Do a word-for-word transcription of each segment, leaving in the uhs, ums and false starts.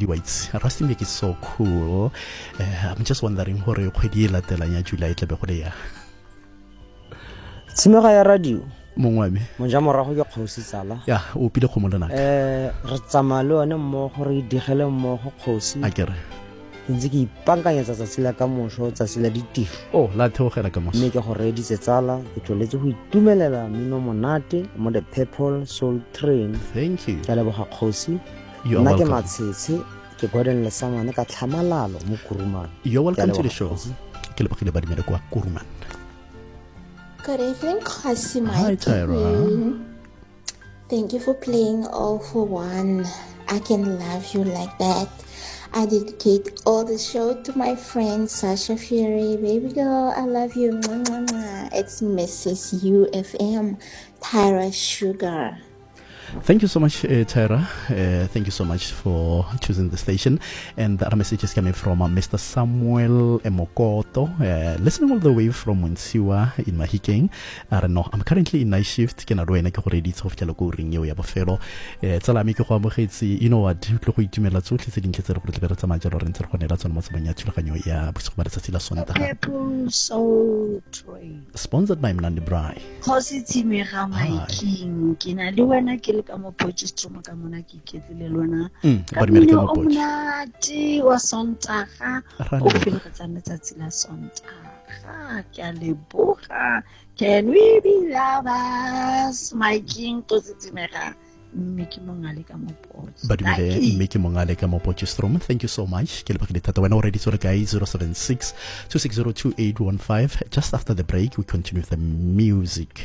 Waits. Rustenburg is so cool. Uh, I'm just wondering hore kgwedi e latelang ya July tla be go le ya. Tshimega ya radio. Mongwame. Monja morago ke kgosi tsala. Ya, o pile go molana. Eh, re tsamalo one mo gore digele mo go kgosi. A kere. Ntse ke ipankanyetsa tsa tsela ka mosho tsa tsela ditiro. Oh, la theogela ka mosho. Mme ke go reditse tsala, ke tloletse go itumelela mino monate mo the Purple Soul Train. Thank you. Ke leboga kgosi. You are welcome. welcome. Nna ke matshetse ke Gordon Lesamane ka tlhamalalo mo Kurumane. You're welcome to the show. Ke lebogile ba dimela kwa Kurumane. Good evening, Kasi. Hi, Tyra. Thank you for playing All for One. I Can Love You Like That. I dedicate all the show to my friend Sasha Fury. Baby girl, I love you. Mwah, mwah, mwah. It's Missus U F M, Tyra Sugar. Thank you so much, uh, Tyra. Uh, thank you so much for choosing the station. And the other message is coming from uh, Mister Samuel Emokoto, uh, listening all the way from Winsiwa in Mahikeng. I don't know. I'm currently in night shift. Ke na roena ke go reditse go fitela go ring eo ya bofelo. Eh tsala mi ke go amogetse. You know what? Tlo go itumela tsotlhe tse dintle tse re go tlebera tsa majalo re ntse re gonela tsona mo tsabanya thulaganyo ya bosigo ba letsatsi la Sontaga. Purple Soul Train. Sponsored by Mnandi Brai. Khosi Tshimega Maiking. Ke na le wena ke ka mo Potchefstroom ka mona ke iketlile lona ka mmele mo Potch mona ti wa Sontaga o fela ka tsana letsatsi la Sontaga ke a leboga. Can we be lovers my king to Tsimega Miki Mongale ka mo Potch badimile Miki Mongale ka mo Potchefstroom. Thank you so much. Ke lebogile thata wena already so guys zero seven six two six zero two eight one five. Just after the break we continue with the music.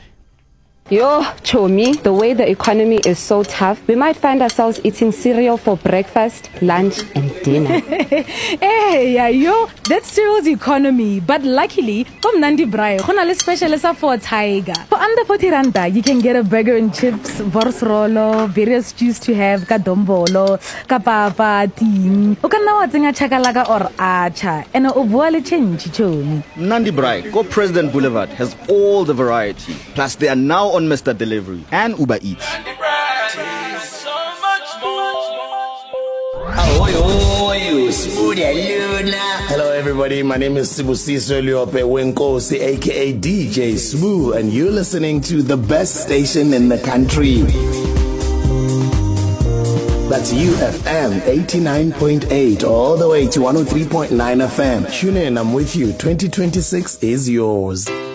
Yo, Chomi, the way the economy is so tough, we might find ourselves eating cereal for breakfast, lunch, and dinner. Hey, yeah, yo, that's cereal's economy. But luckily, from Nandi Brai, we special for Tiger. For under forty randa, you can get a burger and chips, vorsrolo, various juice to have, kadombolo, kapapa, ting. You can now think a chakalaga or acha, and a ovuale change, Chomi. Nandi Brai, Go President Boulevard has all the variety. Plus, they are now on Mister Delivery and Uber Eats. Hello everybody, my name is Sibusiso Liope Wenkosi aka D J Smooth, and you're listening to the best station in the country. That's U F M eighty-nine point eight all the way to one oh three point nine F M. Tune in, I'm with you. twenty twenty-six is yours.